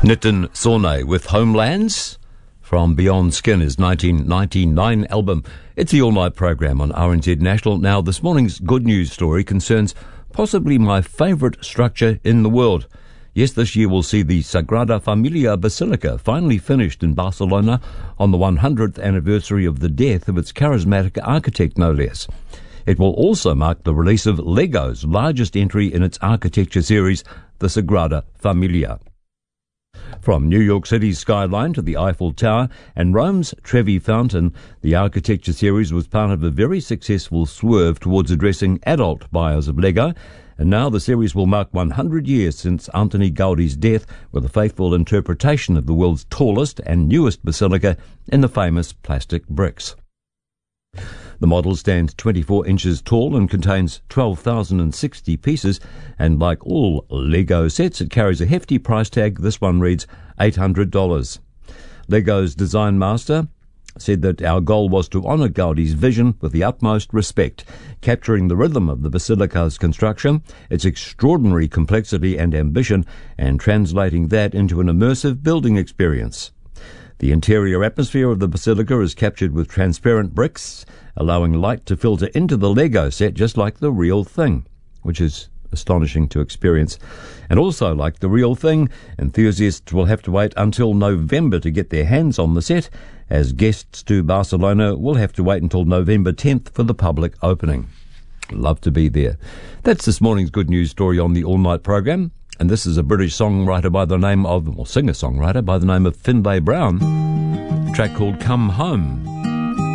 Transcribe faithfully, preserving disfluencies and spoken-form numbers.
Nitin Sawhney with Homelands from Beyond Skin, his nineteen ninety-nine album. It's the all-night program on R N Z National. Now, this morning's good news story concerns possibly my favourite structure in the world. Yes, this year we'll see the Sagrada Familia Basilica finally finished in Barcelona on the one hundredth anniversary of the death of its charismatic architect, no less. It will also mark the release of Lego's largest entry in its architecture series, the Sagrada Familia. From New York City's skyline to the Eiffel Tower and Rome's Trevi Fountain, the architecture series was part of a very successful swerve towards addressing adult buyers of Lego, and now the series will mark one hundred years since Antoni Gaudi's death with a faithful interpretation of the world's tallest and newest basilica in the famous plastic bricks. The model stands twenty-four inches tall and contains twelve thousand sixty pieces, and like all Lego sets, it carries a hefty price tag. This one reads eight hundred dollars. Lego's design master said that our goal was to honour Gaudi's vision with the utmost respect, capturing the rhythm of the basilica's construction, its extraordinary complexity and ambition, and translating that into an immersive building experience. The interior atmosphere of the basilica is captured with transparent bricks, allowing light to filter into the Lego set just like the real thing, which is astonishing to experience. And also, like the real thing, enthusiasts will have to wait until November to get their hands on the set, as guests to Barcelona will have to wait until November tenth for the public opening. Love to be there. That's this morning's good news story on the all-night program. And this is a British songwriter by the name of, or singer-songwriter by the name of Finlay Brown, a track called Come Home.